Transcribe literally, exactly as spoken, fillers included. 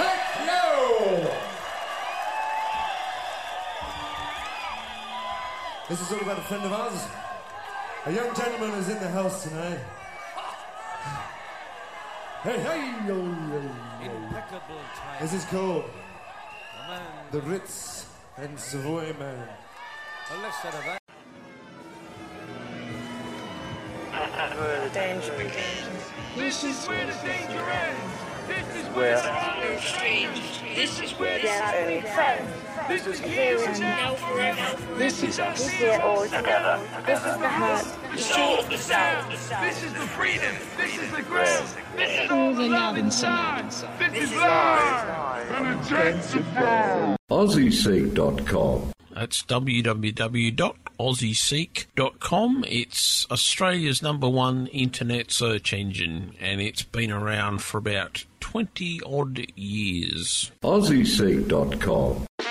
Techno! This is all about a friend of ours. A young gentleman is in the house tonight. Hey, hey, yo, yo, yo. Impeccable time. This is called The man. The Ritz and Savoy Man. A lesson of that. Danger begins. This is where the danger ends. This is Where where strange. This is where There are only friends. This is here and now forever. This is us. We are all together. This is the heart. The soul, the sound. This is the freedom. This is the ground. This is all the love inside. This is live and intensified. Aussie Seek dot com. That's w w w dot aussie seek dot com. It's Australia's number one internet search engine, and it's been around for about twenty odd years. Aussie Seek dot com.